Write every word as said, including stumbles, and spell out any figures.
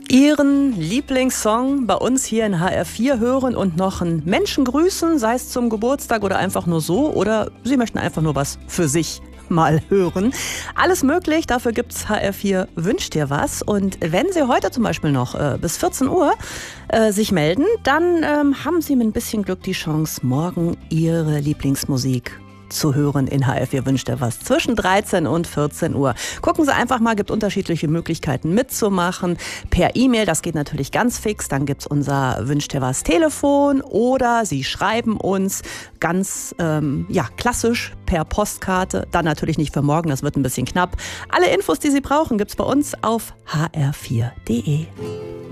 Ihren Lieblingssong bei uns hier in H R vier hören und noch einen Menschen grüßen, sei es zum Geburtstag oder einfach nur so, oder Sie möchten einfach nur was für sich mal hören. Alles möglich, dafür gibt's H R vier Wünsch dir was. Und wenn Sie heute zum Beispiel noch äh, bis vierzehn Uhr äh, sich melden, dann ähm, haben Sie mit ein bisschen Glück die Chance, morgen Ihre Lieblingsmusik zu hören in H R vier Wünsch dir was zwischen dreizehn und vierzehn Uhr. Gucken Sie einfach mal, gibt unterschiedliche Möglichkeiten mitzumachen. Per E-Mail, das geht natürlich ganz fix, dann gibt's unser Wünsch dir was Telefon oder Sie schreiben uns ganz ähm, ja, klassisch per Postkarte, dann natürlich nicht für morgen, das wird ein bisschen knapp. Alle Infos, die Sie brauchen, gibt's bei uns auf h r vier punkt d e.